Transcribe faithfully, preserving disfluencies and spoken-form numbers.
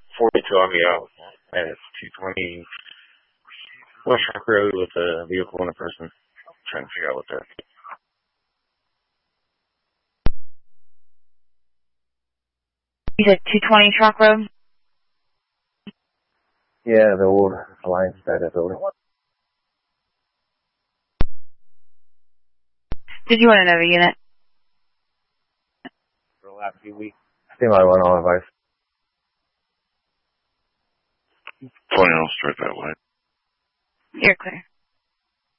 forty-two on me out, and it's two twenty West Rock Road with a vehicle and a person. Trying to figure out what that. You said two twenty Truck Road? Yeah, the old Alliance Data building. Did you want another unit? For the last few weeks. Stand by one, all advice. twenty, I'll start that way. You're clear.